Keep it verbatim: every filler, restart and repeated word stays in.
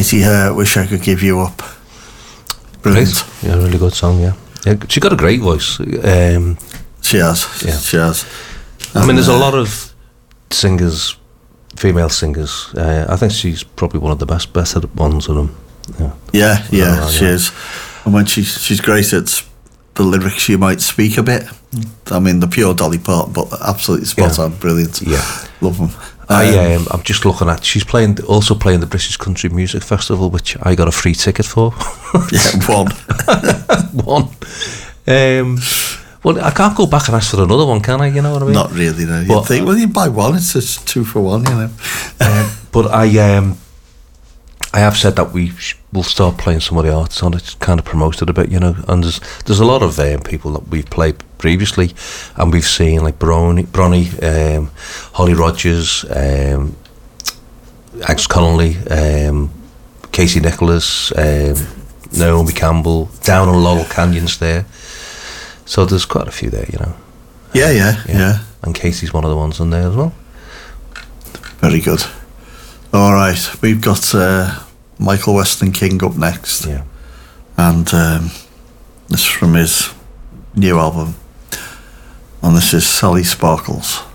Katie Hurt, Wish I Could Give You Up. Brilliant. Great. Yeah, really good song, yeah. yeah she got a great voice. Um, she has, yeah. she has. I mean, there's a lot of singers, female singers. Uh, I think she's probably one of the best, best ones of them. Yeah, yeah, yeah know, she yeah. is. And when she, she's great at the lyrics, she might speak a bit. I mean, the pure Dolly Parton, but absolutely spot yeah. on, brilliant. Yeah, love them. I um, I'm just looking at. She's playing, also playing the British Country Music Festival, which I got a free ticket for. yeah, one, one. Um, well, I can't go back and ask for another one, can I? You know what I mean? Not really. No. But, you think, well, you buy one, it's just two for one, you know. um, but I um, I have said that we sh- will start playing some of the artists on it, kind of promoted a bit, you know. And there's there's a lot of um, people that we've played previously, and we've seen like Bronnie, Bronnie um, Holly Rogers, um, Agnes Connolly, um, Casey Nicholas, um, Naomi Campbell, down in Laurel Canyons there. So there's quite a few there, you know. Yeah, yeah, yeah. yeah. And Casey's one of the ones in there as well. Very good. All right, we've got uh, Michael Weston King up next. Yeah. And um, this is from his new album. And this is Sally Sparkles.